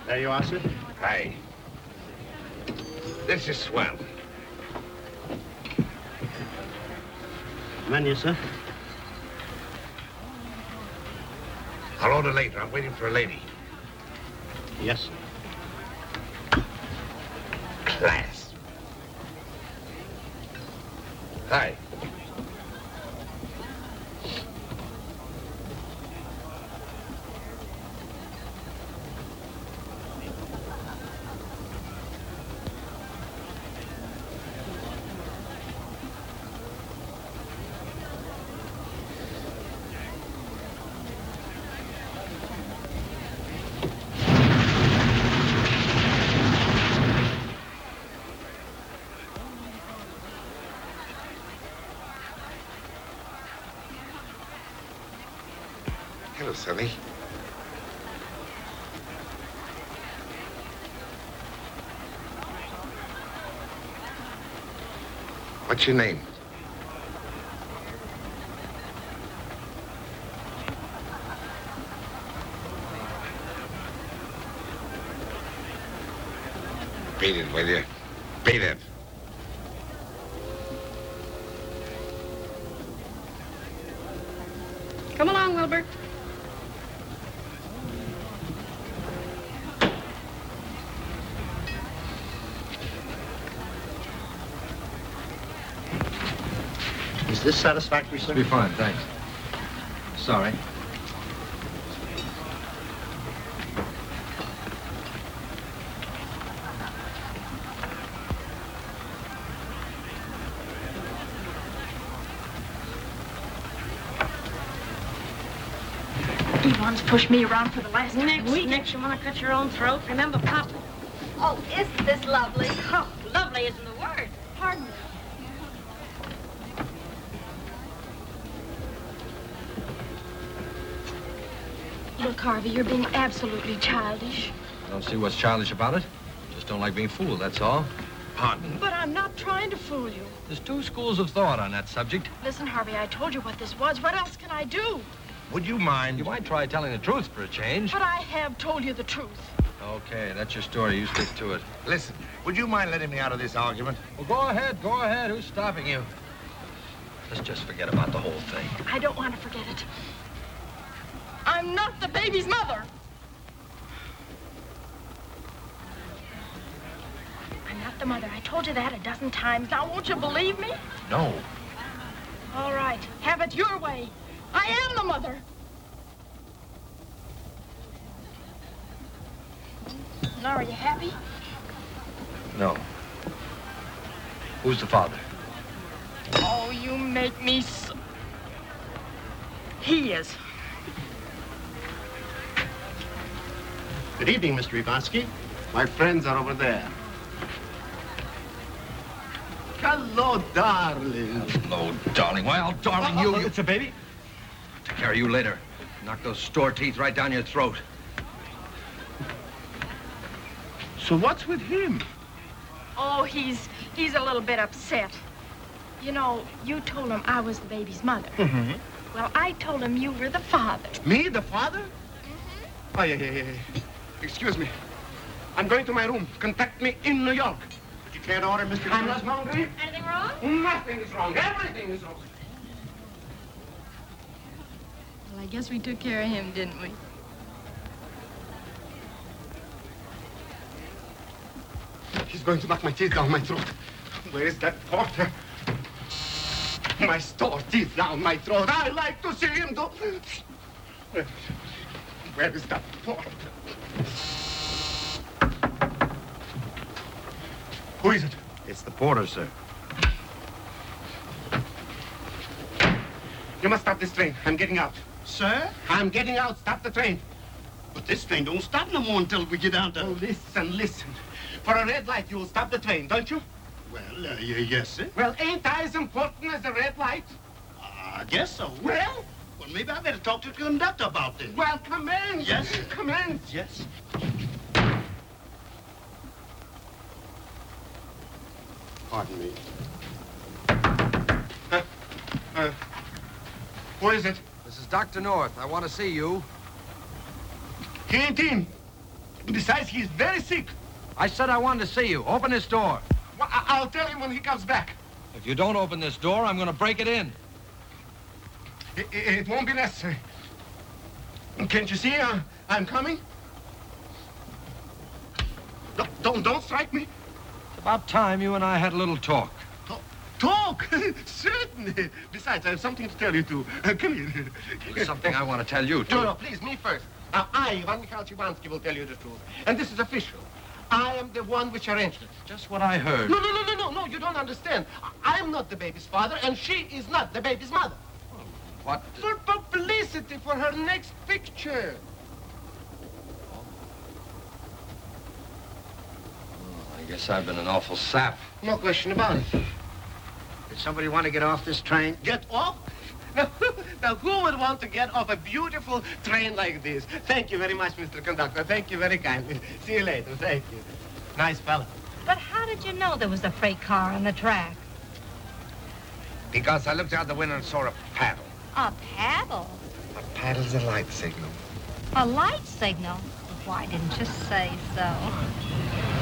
There you are, sir. Hi. This is swell. Menu, sir. I'll order later. I'm waiting for a lady. Yes, sir. Class. Hi. Hello, Sonny. What's your name? Beat it, will you? Beat it. Come along, Wilbur. Is this satisfactory, sir? Be fine, thanks. Sorry. Yvonne's pushed me around for the last week. Next, you want to cut your own throat? Remember, Papa? Oh, isn't this lovely? Oh, lovely isn't the word. Pardon me. Look, Harvey, you're being absolutely childish. I don't see what's childish about it. Just don't like being fooled, that's all. Pardon. But I'm not trying to fool you. There's two schools of thought on that subject. Listen, Harvey, I told you what this was. What else can I do? Would you mind? You might try telling the truth for a change. But I have told you the truth. Okay, that's your story. You stick to it. Listen, would you mind letting me out of this argument? Well, go ahead, go ahead. Who's stopping you? Let's just forget about the whole thing. I don't want to forget it. I'm not the baby's mother. I'm not the mother. I told you that a dozen times. Now, won't you believe me? No. All right. Have it your way. I am the mother. Now, are you happy? No. Who's the father? Oh, you make me so... He is. Good evening, Mr. Ivansky. My friends are over there. Hello, darling. Hello, darling. Well, darling, It's a baby? I'll take care of you later. Knock those store teeth right down your throat. So what's with him? Oh, he's a little bit upset. You know, you told him I was the baby's mother. Mm-hmm. Well, I told him you were the father. Me, the father? Mm-hmm. Oh, yeah. Excuse me. I'm going to my room. Contact me in New York. But you can't order Mr. I'm not hungry. Anything wrong? Nothing is wrong. Everything is wrong. Well, I guess we took care of him, didn't we? He's going to knock my teeth down my throat. Where is that porter? My store teeth down my throat. I like to see him do... Where is that porter? Who is it? It's the porter, sir. You must stop this train. I'm getting out. Sir? I'm getting out. Stop the train. But this train don't stop no more until we get down to... Oh, listen. For a red light, you will stop the train, don't you? Well, yes, sir. Well, ain't I as important as a red light? I guess so. Well, maybe I better talk to the conductor about this. well, come in. Yes. Come in. Yes. Pardon me. Who is it? This is Dr. North. I want to see you. He ain't in. Besides, he's very sick. I said I wanted to see you. Open this door. Well, I'll tell him when he comes back. If you don't open this door, I'm going to break it in. It won't be necessary. Can't you see I'm coming? Don't strike me. It's about time you and I had a little talk. Talk? Certainly. Besides, I have something to tell you, too. Come here. There's something I want to tell you, too. No, please, me first. Now, I, Ivan Mikhailовich Ivansky, will tell you the truth. And this is official. I am the one which arranged it. Just what I heard. No, you don't understand. I'm not the baby's father, and she is not the baby's mother. What? For publicity, for her next picture. I guess I've been an awful sap. No question about it. Did somebody want to get off this train? Get off? Now, who would want to get off a beautiful train like this? Thank you very much, Mr. Conductor. Thank you very kindly. See you later. Thank you. Nice fella. But how did you know there was a freight car on the track? Because I looked out the window and saw a paddle. A paddle? A paddle's a light signal. A light signal? Why didn't you say so?